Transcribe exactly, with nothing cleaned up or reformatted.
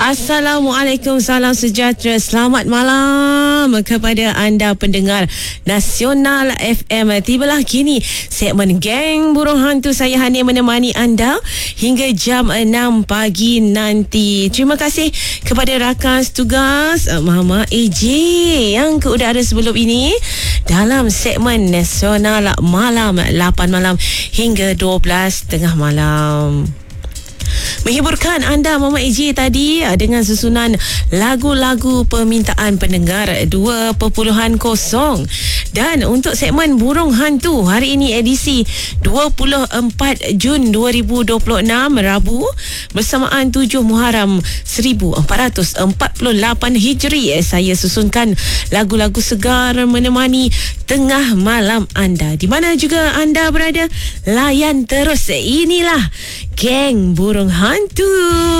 Assalamualaikum, salam sejahtera, selamat malam kepada anda pendengar Nasional F M. Tibalah kini segmen Geng Burung Hantu, saya Hani menemani anda hingga jam enam pagi nanti. Terima kasih kepada rakan tugas Mama A J yang ke udara sebelum ini dalam segmen Nasional Malam, lapan malam hingga dua belas tengah malam. Menghiburkan anda Mama A J tadi dengan susunan lagu-lagu permintaan pendengar dua kosong. Dan untuk segmen Burung Hantu hari ini edisi dua puluh empat Jun dua ribu dua puluh enam, Rabu, bersamaan tujuh Muharram seribu empat ratus empat puluh lapan Hijri, saya susunkan lagu-lagu segar menemani tengah malam anda. Di mana juga anda berada, layan terus. Inilah Geng Burung Hantu.